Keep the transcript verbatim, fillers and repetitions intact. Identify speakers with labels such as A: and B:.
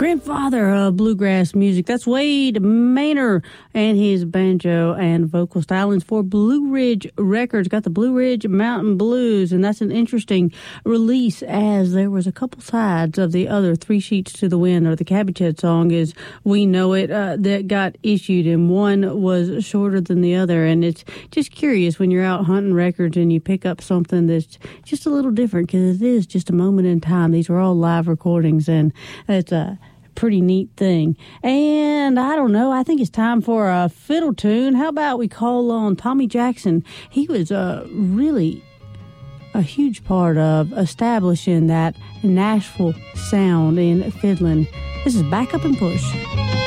A: Grandfather of bluegrass music. That's Wade Maynor and his banjo and vocal stylings for Blue Ridge Records. Got the Blue Ridge Mountain Blues, and that's an interesting release, as there was a couple sides of the other Three Sheets to the Wind, or the Cabbage Head song as we know it, uh, that got issued, and one was shorter than the other. And it's just curious when you're out hunting records and you pick up something that's just a little different, because it is just a moment in time. These were all live recordings, and it's a pretty neat thing. And I don't know, I think it's time for a fiddle tune. How about we call on Tommy Jackson? He was uh, really a huge part of establishing that Nashville sound in fiddling. This is Back Up and Push.